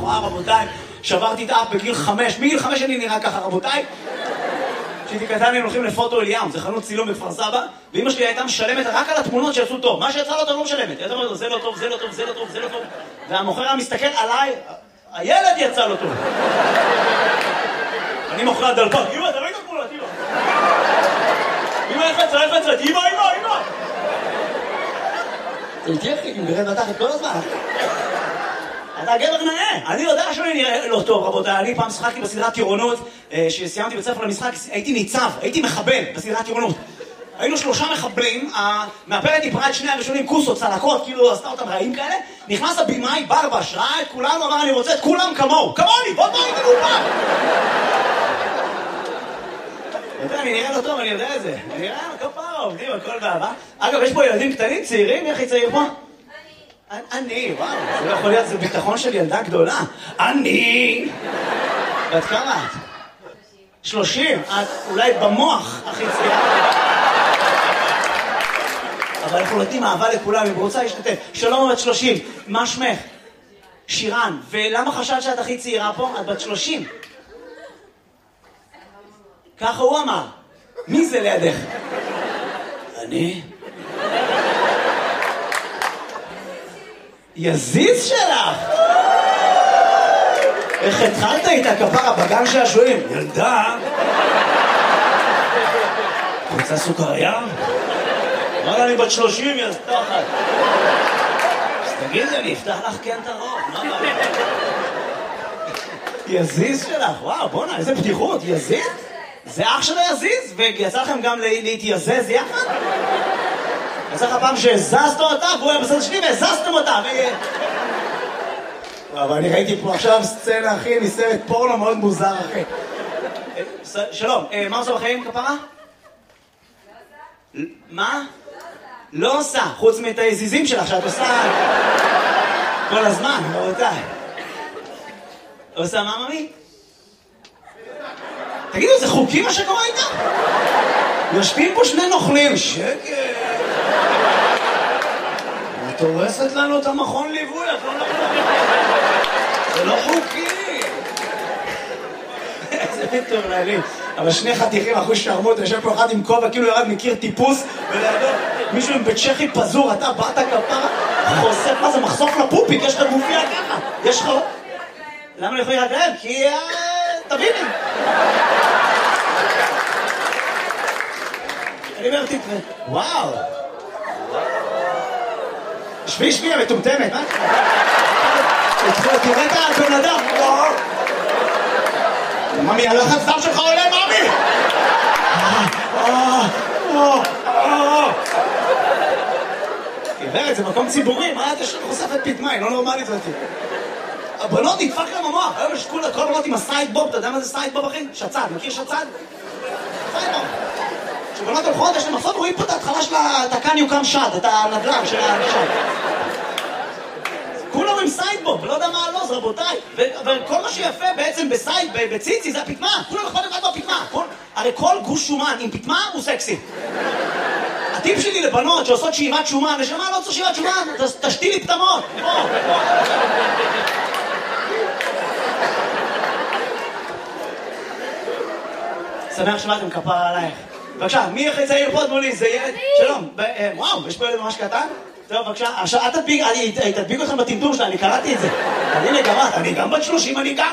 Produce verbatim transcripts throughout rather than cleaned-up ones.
וואו, רבותיי, שברתי את האף בגיל חמש, מגיל חמש אני נראה ככה, רבותיי. כשהייתי קטן הם הולכים לפוטו אליאם, זה חנות צילום בכפר סבא, ואמא שלי הייתה משלמת רק על התמונות שיצאו טוב. מה שיצא לא טוב לא משלמת. היא הייתה אומרת, זה לא טוב, זה לא טוב, זה לא טוב, זה לא טוב. והמוכר היה מסתכל עליי, הילד יצא לו טוב. אני מוכר הדלפק, אמא, אתה לא היית תמונות, אמא. אמא, איך יצא, איך יצא, אמא, אמא, אמא. זה איתי אחי, אם גרד בתחת כל הזמן. אתה גבר נאה, אני יודע שאני נראה לא טוב, רבותיי. אני פעם שחקתי בסדרת טירונות, שסיימתי בית ספר למשחק, הייתי ניצב, הייתי מחבל בסדרת טירונות. היינו שלושה מחבלים, המאפרת דיברה את שני הראשונים, כוסות, צלקות, כאילו עשתה אותם רעים כאלה. נכנס הבימאי, ברבש, ראה את כולנו, אמר אני רוצה את כולם כמוהו, כמוני, בוא בוא איתנו פעם. אני נראה לא טוב, אני יודע את זה. אני נראה כפרה, עובדים, הכל באהבה. אגב, יש פה ילדים קטנים, צעירים, מי הכי צעיר פה? אני, וואו, זה לא יכול להיות, זה ביטחון של ילדה גדולה. אני! ואת כמה את? שלושים. את אולי במוח הכי צעירה. אבל אנחנו נותנים אהבה לכולם, אם רוצה להשתתף. שלום, בת שלושים, מה שמך? שירן. ולמה חשבת שאת הכי צעירה פה? את בת שלושים. ככה הוא אמר. מי זה לידך? אני? יזיז שלך! איך התחלת איתה כפרה בגן שעשועים? ילדה! רוצה סוכריה? אבל אני בת שלושים, יא סתחת. אז תגידי, אני אפתח לך כן את הרוב. יזיז שלך, וואו, בוא'נה, איזה פתיחות, יזיז? זה אח שלו יזיז? ויצא לכם גם להתייזז יחד? יצא לך פעם שהזזת אותה, והוא היה בסדר שלי והזזתם אותה, ו... אבל אני ראיתי פה עכשיו סצנה, אחי, מסרט פורנו מאוד מוזר, אחי. שלום, מה עושה בחיים, כפרה? מה? לא עושה, חוץ מאת היזיזים שלך, שאת עושה כל הזמן, רבותיי. עושה מה, ממי? תגידו, זה חוקי מה שקורה איתה? יושבים פה שני נוכלים, שקט. את הורסת לנו את המכון ליווי, את לא נוכלים. זה לא חוקי. איזה פתאום להבין. אבל שני חתיכים אחוז שרמות, יושב פה אחד עם כובע, כאילו ירד מכיר טיפוס, ולידו מישהו עם בית צ'כי פזור, אתה באת כפרה, חושף, מה זה, מחשוף לפופיק, יש לך גופיה ככה, יש לך... למה אני יכולים להגרב? כי... תביני. אני אומר, תתראה, וואו. שבי, שבי, המטומטמת, מה? תראה את הבן אדם, וואו. ממי, הלחץ דם שלך עולה, ממי! גברת, זה מקום ציבורי, מה את יש לך חושפת פתמה, היא לא נורמלית אותי. הבנות נדפק להם המוח, היום יש כל הבנות עם הסיידבוב, אתה יודע מה זה סיידבוב, אחי? שצד, מכיר שצד? סיידבוב. כשבנות הולכות, יש להם מחסות, רואים פה את ההתחלה של התקן יוקם שד, את הנדל"ן של השד. כולם עם סיידבוב, לא יודע מה הלוז, רבותיי. וכל מה שיפה בעצם בסייד, בציצי, זה הפתמה. כולם אחד אחד בפתמה. הרי כל גוש שומן עם פתמה הוא סקסי. הטיפ שלי לבנות שעושות שאיבת שומן, נשמה, לא צריך שאיבת שומן, תשתי לי פתמות. שמח שבאתם כפרה עלייך. בבקשה, מי הכי צעיר פה מולי? זה ילד? שלום. וואו, יש פה ילד ממש קטן? טוב, בבקשה, עכשיו, אל תדביק, אני תדביק אתכם בטמטום שלה, אני קראתי את זה. הנה, גם את, אני גם בת שלושים, אני גם...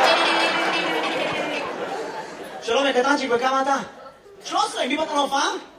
שלום, קטנצ'יק, וכמה אתה? שלוש עשרה, מי באת להופעה?